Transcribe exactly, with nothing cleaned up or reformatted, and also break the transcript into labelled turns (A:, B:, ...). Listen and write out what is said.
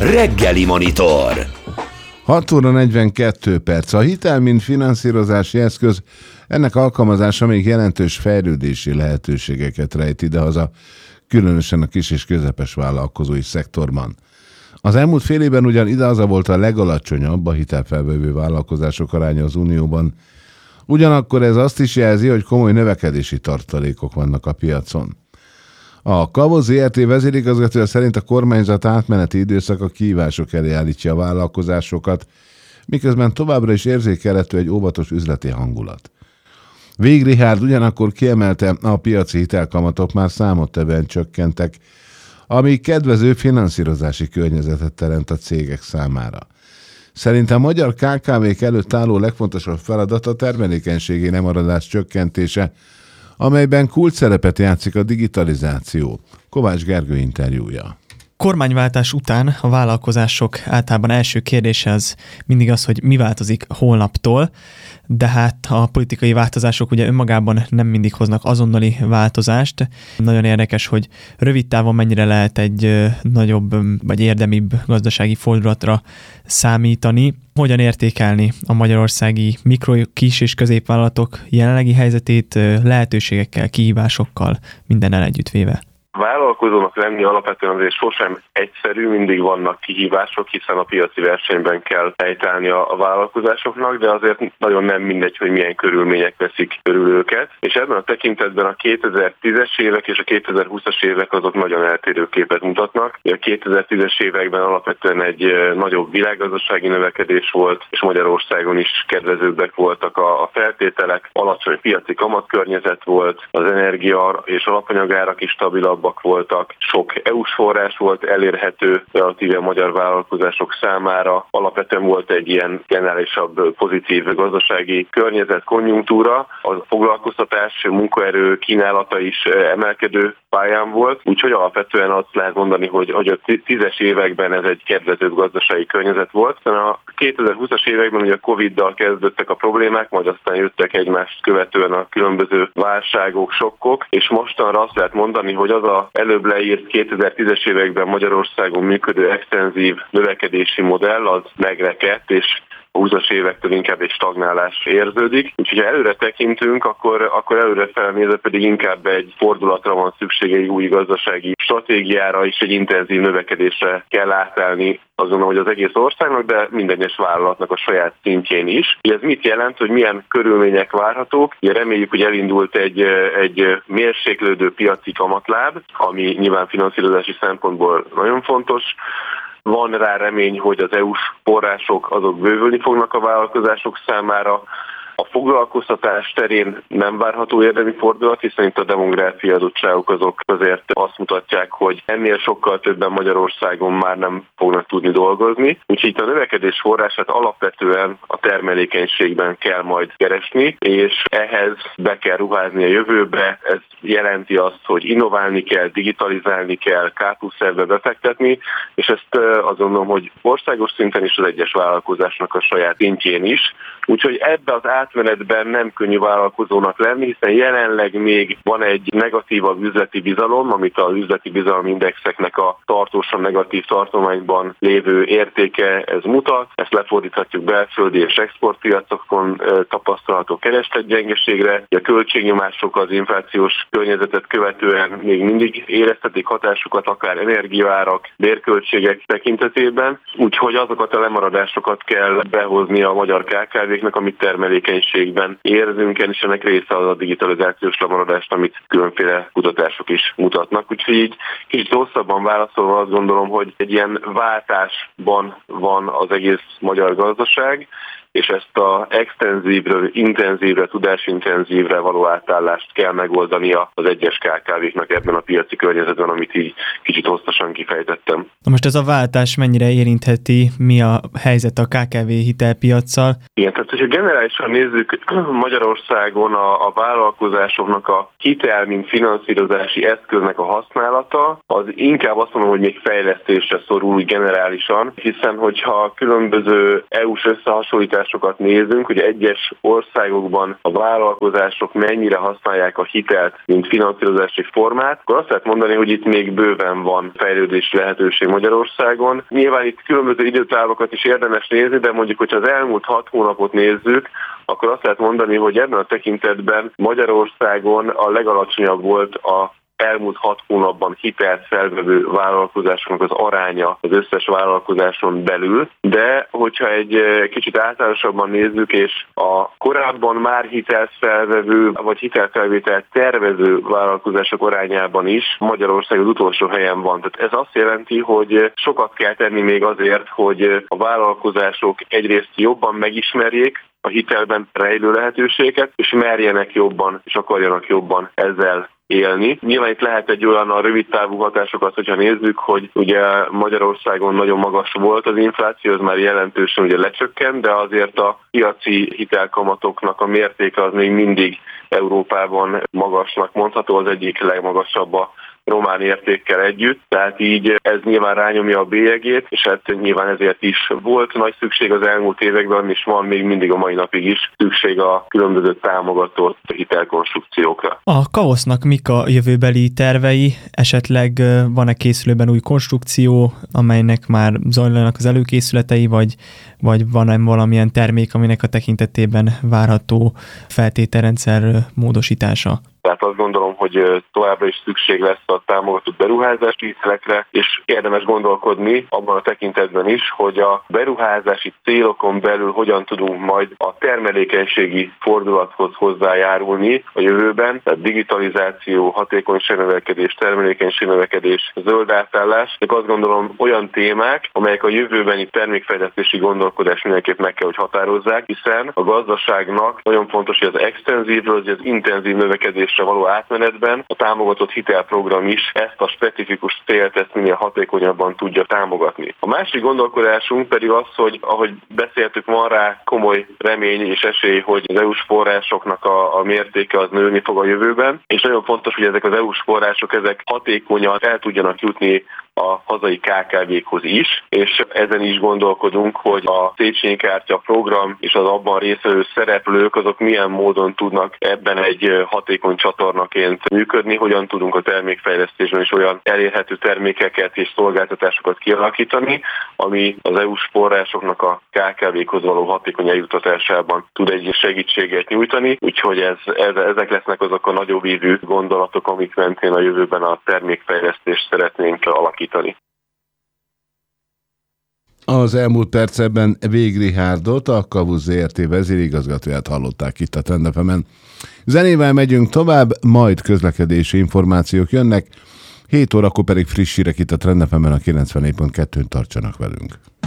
A: Reggeli Monitor.
B: hat óra negyvenkettő perc. A hitel, mint finanszírozási eszköz, ennek alkalmazása még jelentős fejlődési lehetőségeket rejt idehaza, különösen a kis és közepes vállalkozói szektorban. Az elmúlt fél évben ugyan idehaza volt a legalacsonyabb a hitelfelvevő vállalkozások aránya az Unióban, ugyanakkor ez azt is jelzi, hogy komoly növekedési tartalékok vannak a piacon. A Kavoz zé er té vezérigazgatója szerint a kormányzat átmeneti időszaka kihívások elé állítja a vállalkozásokat, miközben továbbra is érzékelhető egy óvatos üzleti hangulat. Vég Richárd ugyanakkor kiemelte, a piaci hitelkamatok már számottevően csökkentek, ami kedvező finanszírozási környezetet teremt a cégek számára. Szerintem a magyar ká ká vék előtt álló legfontosabb feladat a termelékenységi lemaradás csökkentése, amelyben kulcsszerepet játszik a digitalizáció. Kovács Gergő interjúja.
C: Kormányváltás után a vállalkozások általában első kérdése az mindig az, hogy mi változik holnaptól, de hát a politikai változások ugye önmagában nem mindig hoznak azonnali változást. Nagyon érdekes, hogy rövid távon mennyire lehet egy nagyobb vagy érdemibb gazdasági fordulatra számítani. Hogyan értékelni a magyarországi mikro, kis és középvállalatok jelenlegi helyzetét lehetőségekkel, kihívásokkal, mindennel együttvéve?
D: Vállalkozónak lenni alapvetően azért sosem egyszerű, mindig vannak kihívások, hiszen a piaci versenyben kell helytállni a vállalkozásoknak, de azért nagyon nem mindegy, hogy milyen körülmények veszik körül őket. És ebben a tekintetben a kétezer-tízes évek és a kétezer-húszas évek azok nagyon eltérő képet mutatnak. A kétezer-tízes években alapvetően egy nagyobb világgazdasági növekedés volt, és Magyarországon is kedvezőbbek voltak a feltételek, alacsony piaci kamatkörnyezet volt, az energia és alapanyagárak is stabilabb voltak, sok é u-s forrás volt elérhető relatíve a magyar vállalkozások számára. Alapvetően volt egy ilyen generálisabb pozitív gazdasági környezet, konjunktúra, a foglalkoztatás, munkaerő kínálata is emelkedő pályán volt, úgyhogy alapvetően azt lehet mondani, hogy, hogy a tízes években ez egy kedvezőbb gazdasági környezet volt. A kétezer-húszas években ugye a Coviddal kezdődtek a problémák, majd aztán jöttek egymást követően a különböző válságok, sokkok, és mostanra azt lehet mondani, hogy az a előbb leírt kétezer-tízes években Magyarországon működő extenzív növekedési modell az megrekedt, és a húszas évektől inkább egy stagnálás érződik. Úgyhogy ha előre tekintünk, akkor, akkor előre felnézve pedig inkább egy fordulatra van szüksége, egy új gazdasági stratégiára és egy intenzív növekedésre kell átállni, azt gondolom, hogy az egész országnak, de minden egyes vállalatnak a saját szintjén is. Ez mit jelent, hogy milyen körülmények várhatók? Ugye reméljük, hogy elindult egy, egy mérséklődő piaci kamatláb, ami nyilván finanszírozási szempontból nagyon fontos. Van rá remény, hogy az é u-s források azok bővülni fognak a vállalkozások számára. A foglalkoztatás terén nem várható érdemi fordulat, hiszen itt a demográfiai adottságok azok azért azt mutatják, hogy ennél sokkal többen Magyarországon már nem fognak tudni dolgozni. Úgyhogy itt a növekedés forrását alapvetően a termelékenységben kell majd keresni, és ehhez be kell ruházni a jövőbe. Ez jelenti azt, hogy innoválni kell, digitalizálni kell, ká plusz er-be befektetni, és ezt azt gondolom, hogy országos szinten is az egyes vállalkozásnak a saját szintjén is. Úgyhogy ebbe az átmenetben nem könnyű vállalkozónak lenni, hiszen jelenleg még van egy negatívabb üzleti bizalom, amit az üzleti bizalomindexeknek a tartósan negatív tartományban lévő értéke ez mutat. Ezt lefordíthatjuk belföldi és exportpiacokon tapasztalható keresletgyengeségre. A költségnyomások az inflációs környezetet követően még mindig éreztetik hatásukat, akár energiaárak, bérköltségek tekintetében. Úgyhogy azokat a lemaradásokat kell behozni a magyar ká ká véknek, amit termelékenységben érzünk, és ennek része az a digitalizációs lemaradást, amit különféle kutatások is mutatnak. Úgyhogy így kicsit hosszabban válaszolva azt gondolom, hogy egy ilyen váltásban van az egész magyar gazdaság, és ezt a extenzívről, intenzívre, tudásintenzívre való átállást kell megoldania az egyes ká ká véknak ebben a piaci környezetben, amit így kicsit hosszasan kifejtettem.
C: Na most ez a váltás mennyire érintheti, mi a helyzet a ká ká vé hitelpiaccal?
D: Igen, tehát hogyha generálisan nézzük Magyarországon a, a vállalkozásoknak a hitel, mint finanszírozási eszköznek a használata, az inkább azt mondom, hogy még fejlesztésre szorul generálisan, hiszen hogyha különböző é u-s összehasonlításokat nézünk, hogy egyes országokban a vállalkozások mennyire használják a hitelt, mint finanszírozási formát, akkor azt lehet mondani, hogy itt még bőven van fejlődési lehetőség Magyarországon, Magyarországon. Nyilván itt különböző időtávokat is érdemes nézni, de mondjuk, hogyha az elmúlt hat hónapot nézzük, akkor azt lehet mondani, hogy ebben a tekintetben Magyarországon a legalacsonyabb volt a elmúlt hat hónapban hitelt felvevő vállalkozásoknak az aránya az összes vállalkozáson belül, de hogyha egy kicsit általánosabban nézzük, és a korábban már hitelt felvevő vagy hitelfelvételt tervező vállalkozások arányában is Magyarország az utolsó helyen van. Tehát ez azt jelenti, hogy sokat kell tenni még azért, hogy a vállalkozások egyrészt jobban megismerjék a hitelben rejlő lehetőséget, és merjenek jobban, és akarjanak jobban ezzel élni. Nyilván itt lehet egy olyan a rövid távú hatásokat, hogyha nézzük, hogy ugye Magyarországon nagyon magas volt az infláció, az már jelentősen ugye lecsökkent, de azért a piaci hitelkamatoknak a mértéke az még mindig Európában magasnak mondható, az egyik legmagasabb a román értékkel együtt, tehát így ez nyilván rányomja a bélyegét, és hát nyilván ezért is volt nagy szükség az elmúlt években, és van még mindig a mai napig is szükség a különböző támogatott hitelkonstrukciókra.
C: A káosznak mik a jövőbeli tervei? Esetleg van-e készülőben új konstrukció, amelynek már zajlanak az előkészületei, vagy, vagy van-e valamilyen termék, aminek a tekintetében várható feltételrendszer módosítása?
D: Tehát azt gondolom, hogy továbbra is szükség lesz a támogatott beruházási hitelekre, és érdemes gondolkodni abban a tekintetben is, hogy a beruházási célokon belül hogyan tudunk majd a termelékenységi fordulathoz hozzájárulni a jövőben, tehát digitalizáció, hatékonyságnövekedés, termelékenységnövekedés, zöld átállás. De azt gondolom olyan témák, amelyek a jövőbeni termékfejlesztési gondolkodás mindenképp meg kell, hogy határozzák, hiszen a gazdaságnak nagyon fontos, hogy az extenzívről, az intenzív növekedés való átmenetben a támogatott hitelprogram is ezt a specifikus célt ezt minél hatékonyabban tudja támogatni. A másik gondolkodásunk pedig az, hogy ahogy beszéltük, van rá komoly remény és esély, hogy az é u-s forrásoknak a, a mértéke az nőni fog a jövőben, és nagyon fontos, hogy ezek az é u-s források ezek hatékonyan el tudjanak jutni a hazai ká ká vékhoz is, és ezen is gondolkodunk, hogy a Széchenyi kártya program és az abban résztvevő szereplők azok milyen módon tudnak ebben egy hatékony csatornaként működni, hogyan tudunk a termékfejlesztésben is olyan elérhető termékeket és szolgáltatásokat kialakítani, ami az é u-s forrásoknak a ká ká vékhoz való hatékony eljutatásában tud egy segítséget nyújtani, úgyhogy ez, ez, ezek lesznek azok a nagyobb ívű gondolatok, amik mentén a jövőben a termékfejlesztést szeretnénk alakítani.
B: Az elmúlt percekben Vég Richárdot, a Kavus Zé er té vezérigazgatóját hallották itt a Trend ef emen. Zenével megyünk tovább, majd közlekedési információk jönnek, hét órakor pedig friss hírek itt a Trend ef emen a kilencvennégy pont kettőn, tartsanak velünk.